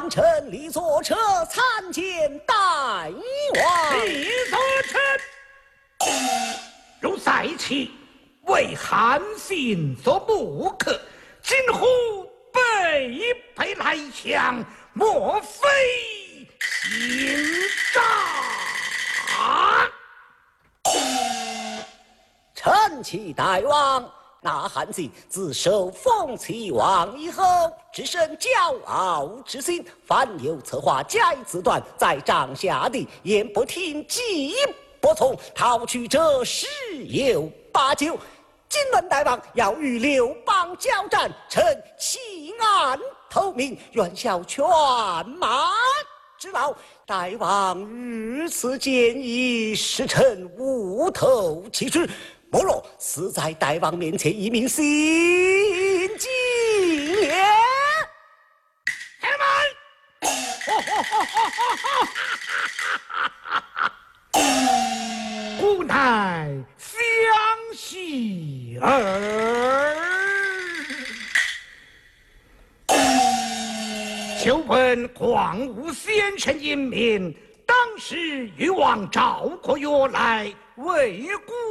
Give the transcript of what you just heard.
万臣立座车参见大王。 立座车，如在其为韩信所不可，今乎背背来降，莫非心诈？ 臣启大王，那韩信自受封齐王以后，只生骄傲之心，凡有策划假以自断，在帐下的言不听，计不从，逃去者十有八九。今闻大王要与刘邦交战，臣弃暗投明，愿效犬马之劳。大王如此建议，使臣无头其事，莫若死在大王面前，一名心惊也。 开门！吾乃相喜儿。久闻广武先生英名，当时欲望赵国约来，为故